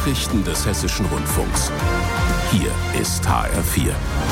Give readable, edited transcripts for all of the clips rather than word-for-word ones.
Nachrichten des Hessischen Rundfunks. Hier ist HR4.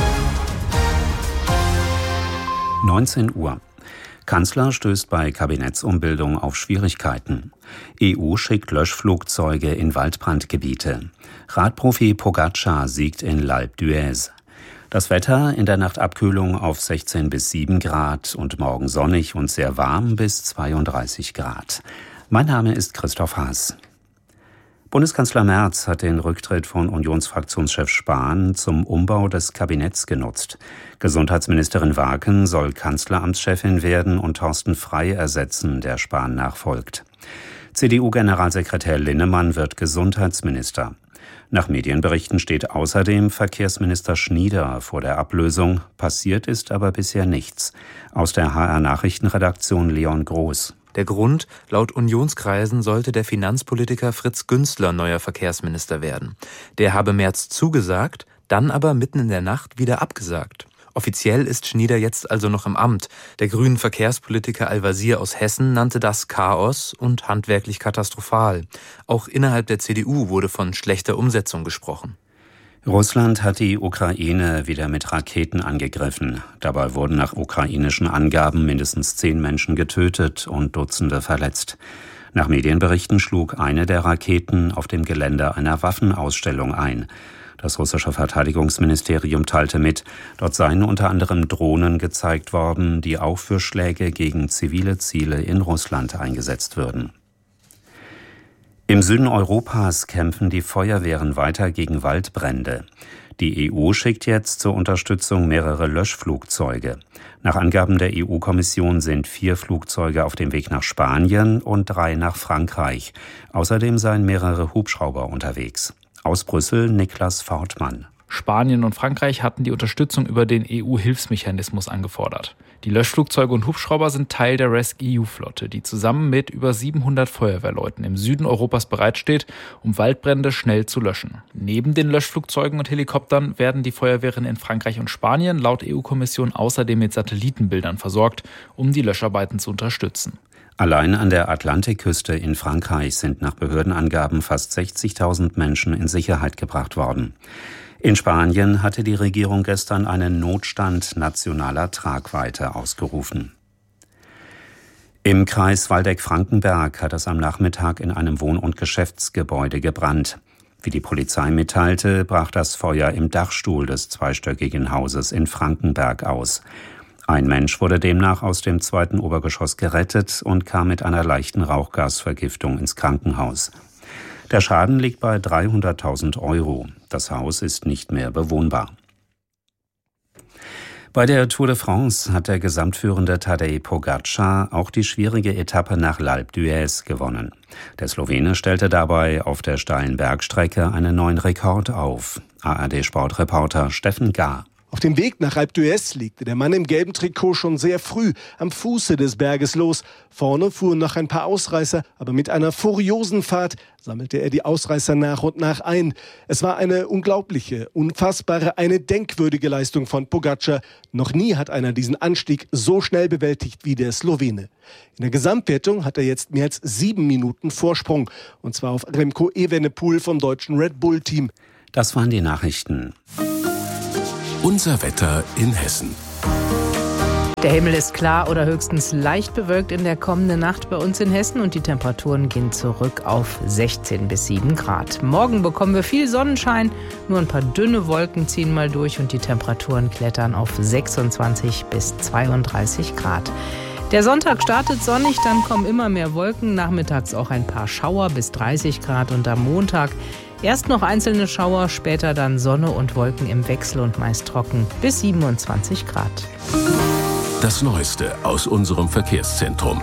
19 Uhr. Kanzler stößt bei Kabinettsumbildung auf Schwierigkeiten. EU schickt Löschflugzeuge in Waldbrandgebiete. Radprofi Pogačar siegt in L'Alpe d'Huez. Das Wetter: in der Nacht Abkühlung auf 16 bis 7 Grad und morgen sonnig und sehr warm bis 32 Grad. Mein Name ist Christoph Haas. Bundeskanzler Merz hat den Rücktritt von Unionsfraktionschef Spahn zum Umbau des Kabinetts genutzt. Gesundheitsministerin Waken soll Kanzleramtschefin werden und Thorsten Frey ersetzen, der Spahn nachfolgt. CDU-Generalsekretär Linnemann wird Gesundheitsminister. Nach Medienberichten steht außerdem Verkehrsminister Schnieder vor der Ablösung. Passiert ist aber bisher nichts. Aus der HR-Nachrichtenredaktion Leon Groß. Der Grund: laut Unionskreisen sollte der Finanzpolitiker Fritz Günzler neuer Verkehrsminister werden. Der habe Merz zugesagt, dann aber mitten in der Nacht wieder abgesagt. Offiziell ist Schnieder jetzt also noch im Amt. Der grünen Verkehrspolitiker Al-Wazir aus Hessen nannte das Chaos und handwerklich katastrophal. Auch innerhalb der CDU wurde von schlechter Umsetzung gesprochen. Russland hat die Ukraine wieder mit Raketen angegriffen. Dabei wurden nach ukrainischen Angaben mindestens 10 Menschen getötet und Dutzende verletzt. Nach Medienberichten schlug eine der Raketen auf dem Gelände einer Waffenausstellung ein. Das russische Verteidigungsministerium teilte mit, dort seien unter anderem Drohnen gezeigt worden, die auch für Schläge gegen zivile Ziele in Russland eingesetzt würden. Im Süden Europas kämpfen die Feuerwehren weiter gegen Waldbrände. Die EU schickt jetzt zur Unterstützung mehrere Löschflugzeuge. Nach Angaben der EU-Kommission sind 4 Flugzeuge auf dem Weg nach Spanien und 3 nach Frankreich. Außerdem seien mehrere Hubschrauber unterwegs. Aus Brüssel Niklas Fortmann. Spanien und Frankreich hatten die Unterstützung über den EU-Hilfsmechanismus angefordert. Die Löschflugzeuge und Hubschrauber sind Teil der RescEU-Flotte, die zusammen mit über 700 Feuerwehrleuten im Süden Europas bereitsteht, um Waldbrände schnell zu löschen. Neben den Löschflugzeugen und Helikoptern werden die Feuerwehren in Frankreich und Spanien laut EU-Kommission außerdem mit Satellitenbildern versorgt, um die Löscharbeiten zu unterstützen. Allein an der Atlantikküste in Frankreich sind nach Behördenangaben fast 60.000 Menschen in Sicherheit gebracht worden. In Spanien hatte die Regierung gestern einen Notstand nationaler Tragweite ausgerufen. Im Kreis Waldeck-Frankenberg hat es am Nachmittag in einem Wohn- und Geschäftsgebäude gebrannt. Wie die Polizei mitteilte, brach das Feuer im Dachstuhl des zweistöckigen Hauses in Frankenberg aus. Ein Mensch wurde demnach aus dem 2. Obergeschoss gerettet und kam mit einer leichten Rauchgasvergiftung ins Krankenhaus. Der Schaden liegt bei 300.000 €. Das Haus ist nicht mehr bewohnbar. Bei der Tour de France hat der gesamtführende Tadej Pogačar auch die schwierige Etappe nach L'Alpe d'Huez gewonnen. Der Slowene stellte dabei auf der steilen Bergstrecke einen neuen Rekord auf. ARD-Sportreporter Steffen Gahr. Auf dem Weg nach L'Alpe d'Huez legte der Mann im gelben Trikot schon sehr früh am Fuße des Berges los. Vorne fuhren noch ein paar Ausreißer, aber mit einer furiosen Fahrt sammelte er die Ausreißer nach und nach ein. Es war eine unglaubliche, unfassbare, eine denkwürdige Leistung von Pogačar. Noch nie hat einer diesen Anstieg so schnell bewältigt wie der Slowene. In der Gesamtwertung hat er jetzt mehr als 7 Minuten Vorsprung, und zwar auf Remco Evenepoel vom deutschen Red Bull Team. Das waren die Nachrichten. Unser Wetter in Hessen. Der Himmel ist klar oder höchstens leicht bewölkt in der kommenden Nacht bei uns in Hessen und die Temperaturen gehen zurück auf 16 bis 7 Grad. Morgen bekommen wir viel Sonnenschein, nur ein paar dünne Wolken ziehen mal durch und die Temperaturen klettern auf 26 bis 32 Grad. Der Sonntag startet sonnig, dann kommen immer mehr Wolken, nachmittags auch ein paar Schauer bis 30 Grad und am Montag erst noch einzelne Schauer, später dann Sonne und Wolken im Wechsel und meist trocken bis 27 Grad. Das Neueste aus unserem Verkehrszentrum.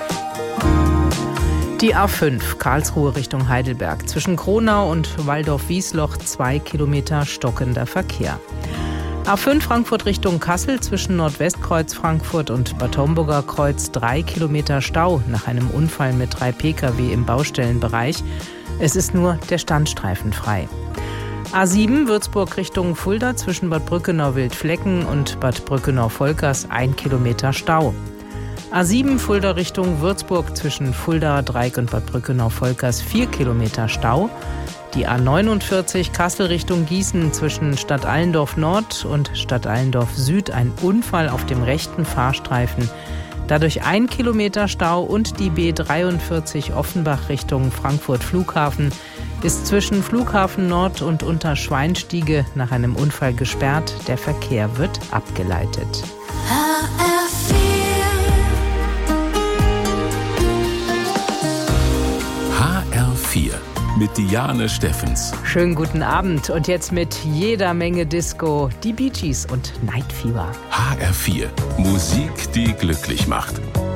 Die A5 Karlsruhe Richtung Heidelberg. Zwischen Kronau und Waldorf-Wiesloch 2 Kilometer stockender Verkehr. A5 Frankfurt Richtung Kassel zwischen Nordwestkreuz Frankfurt und Bad Homburger Kreuz 3 Kilometer Stau nach einem Unfall mit 3 Pkw im Baustellenbereich. Es ist nur der Standstreifen frei. A7 Würzburg Richtung Fulda zwischen Bad Brückenau-Wildflecken und Bad Brückenau-Volkers 1 Kilometer Stau. A7 Fulda Richtung Würzburg zwischen Fulda, Dreieck und Bad Brückenau-Volkers 4 Kilometer Stau. Die A49 Kassel Richtung Gießen zwischen Stadt Allendorf Nord und Stadt Allendorf Süd. Ein Unfall auf dem rechten Fahrstreifen. Dadurch 1 Kilometer Stau und die B43 Offenbach Richtung Frankfurt Flughafen ist zwischen Flughafen Nord und Unterschweinstiege nach einem Unfall gesperrt. Der Verkehr wird abgeleitet. HR4 mit Diane Steffens. Schönen guten Abend und jetzt mit jeder Menge Disco, die Bee Gees und Night Fever. HR4, Musik, die glücklich macht.